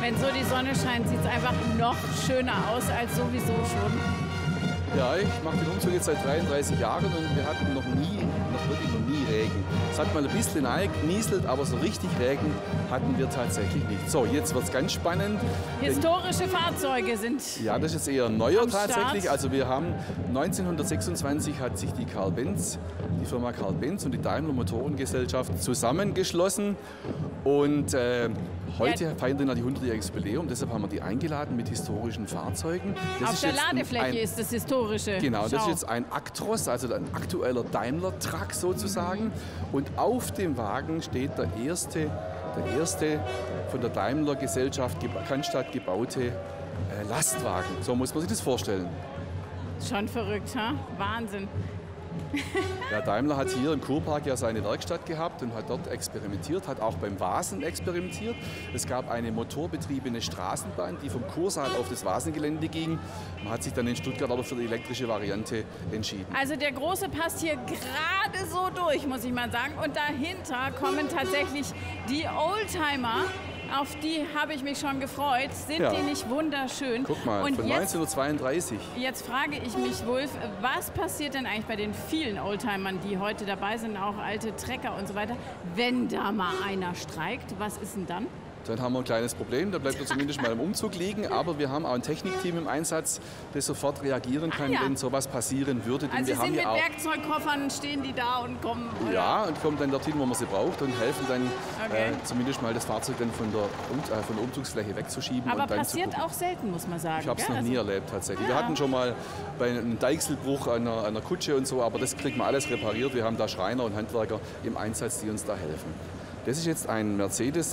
Wenn so die Sonne scheint, sieht es einfach noch schöner aus als sowieso schon. Ja, ich mache den Umzug jetzt seit 33 Jahren und wir hatten wirklich noch nie Regen. Es hat mal ein bisschen genieselt, aber so richtig Regen hatten wir tatsächlich nicht. So, jetzt wird es ganz spannend. Historische Fahrzeuge sind. Ja, das ist jetzt eher neuer tatsächlich. Start. Also wir haben 1926 hat sich die Firma Carl Benz und die Daimler Motorengesellschaft zusammengeschlossen und heute feiern wir die 100-jähriges Jubiläum. Deshalb haben wir die eingeladen mit historischen Fahrzeugen. Auf der Ladefläche ist das Historische. Genau, das ist jetzt ein Actros, also ein aktueller Daimler-Truck sozusagen. Und auf dem Wagen steht der erste von der Daimler-Gesellschaft Cannstatt gebaute Lastwagen. So muss man sich das vorstellen. Schon verrückt, ha? Wahnsinn. Ja, Daimler hat hier im Kurpark ja seine Werkstatt gehabt und hat dort experimentiert, hat auch beim Vasen experimentiert. Es gab eine motorbetriebene Straßenbahn, die vom Kursaal auf das Vasengelände ging. Man hat sich dann in Stuttgart aber für die elektrische Variante entschieden. Also der Große passt hier gerade so durch, muss ich mal sagen. Und dahinter kommen tatsächlich die Oldtimer. Auf die habe ich mich schon gefreut. Sind die nicht wunderschön? Guck mal, und von jetzt, 1932. Jetzt frage ich mich, Wulf, was passiert denn eigentlich bei den vielen Oldtimern, die heute dabei sind, auch alte Trecker und so weiter, wenn da mal einer streikt? Was ist denn dann? Dann haben wir ein kleines Problem, da bleibt er zumindest mal im Umzug liegen. Aber wir haben auch ein Technikteam im Einsatz, das sofort reagieren kann, wenn sowas passieren würde. Denn Also wir Sie haben sind mit ja auch, Werkzeugkoffern, stehen die da und kommen? Oder? ja, und kommen dann dorthin, wo man sie braucht und helfen dann zumindest mal das Fahrzeug dann von der Umzugsfläche wegzuschieben. Aber und dann passiert auch selten, muss man sagen. Ich habe es noch gell? nie erlebt tatsächlich. Ja. Wir hatten schon mal bei einem Deichselbruch einer Kutsche und so, aber das kriegt man alles repariert. Wir haben da Schreiner und Handwerker im Einsatz, die uns da helfen. Das ist jetzt ein Mercedes